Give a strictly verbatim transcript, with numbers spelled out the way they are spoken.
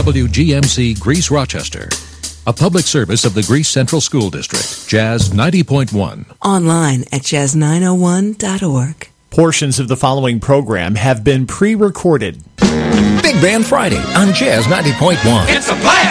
W G M C Greece Rochester. A public service of the Greece Central School District. Jazz ninety point one. Online at jazz nine oh one dot org. Portions of the following program have been pre-recorded. Big Band Friday on Jazz ninety point one. It's a blast!